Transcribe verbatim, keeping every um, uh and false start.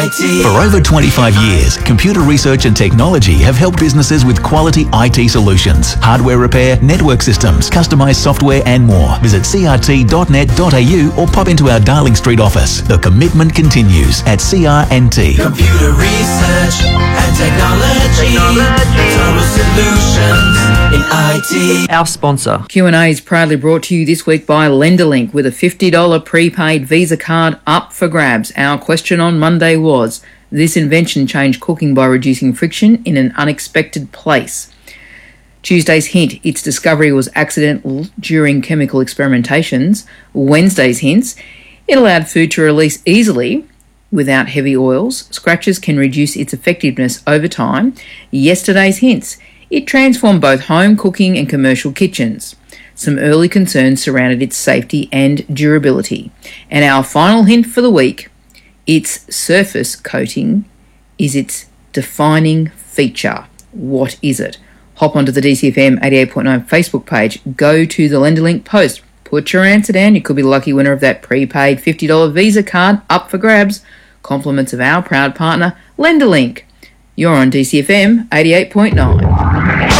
For over twenty-five years, computer research and technology have helped businesses with quality I T solutions, hardware repair, network systems, customized software and more. Visit c r t dot net dot a u or pop into our Darling Street office. The commitment continues at C R N T. Computer research and technology, technology. Total solutions in I T. Our sponsor. Q and A is proudly brought to you this week by LenderLink with a fifty dollars prepaid Visa card up for grabs. Our question on Monday was, was, this invention changed cooking by reducing friction in an unexpected place. Tuesday's hint, its discovery was accidental during chemical experimentations. Wednesday's hints, it allowed food to release easily without heavy oils. Scratches can reduce its effectiveness over time. Yesterday's hints, it transformed both home cooking and commercial kitchens. Some early concerns surrounded its safety and durability. And our final hint for the week, its surface coating is its defining feature. What is it? Hop onto the D C F M eighty-eight point nine Facebook page, go to the LenderLink post, put your answer down. You could be the lucky winner of that prepaid fifty dollars Visa card up for grabs. Compliments of our proud partner, LenderLink. You're on D C F M eighty-eight point nine.